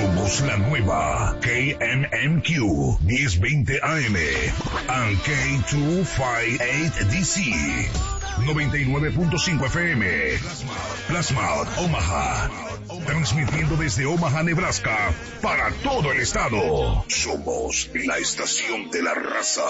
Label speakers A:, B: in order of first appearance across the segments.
A: Somos la nueva KMMQ 1020 AM and K258DC 99.5 FM Plasma Omaha, transmitiendo desde Omaha, Nebraska para todo el estado. Somos la estación de la raza.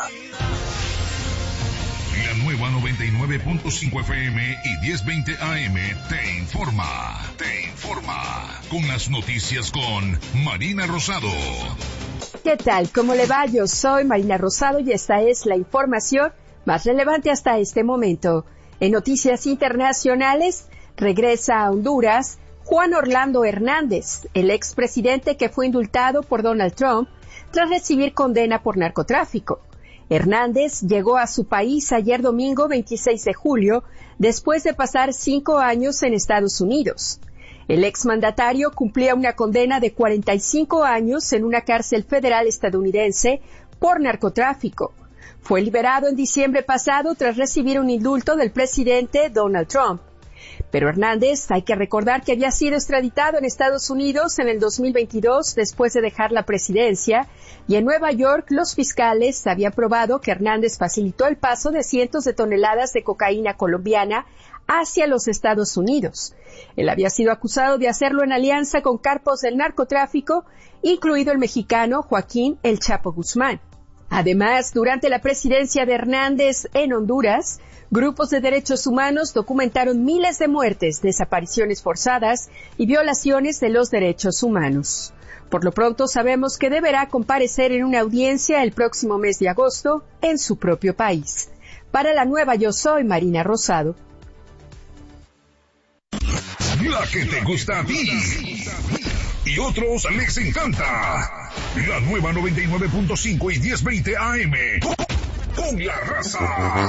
A: La nueva 99.5 FM y 1020 AM te informa. Con las noticias con Marina Rosado.
B: ¿Qué tal? ¿Cómo le va? Yo soy Marina Rosado y esta es la información más relevante hasta este momento. En noticias internacionales, regresa a Honduras Juan Orlando Hernández, el expresidente que fue indultado por Donald Trump tras recibir condena por narcotráfico. Hernández llegó a su país ayer domingo 26 de julio, después de pasar 5 años en Estados Unidos. El exmandatario cumplía una condena de 45 años en una cárcel federal estadounidense por narcotráfico. Fue liberado en diciembre pasado tras recibir un indulto del presidente Donald Trump. Pero Hernández, hay que recordar que había sido extraditado en Estados Unidos en el 2022 después de dejar la presidencia, y en Nueva York los fiscales habían probado que Hernández facilitó el paso de cientos de toneladas de cocaína colombiana hacia los Estados Unidos. Él había sido acusado de hacerlo en alianza con carpos del narcotráfico, incluido el mexicano Joaquín El Chapo Guzmán. Además, durante la presidencia de Hernández en Honduras, grupos de derechos humanos documentaron miles de muertes, desapariciones forzadas y violaciones de los derechos humanos. Por lo pronto sabemos que deberá comparecer en una audiencia el próximo mes de agosto en su propio país. Para la nueva Yo Soy, Marina Rosado.
A: La que te gusta a ti y otros les encanta. La nueva 99.5 y 1020 AM con la raza.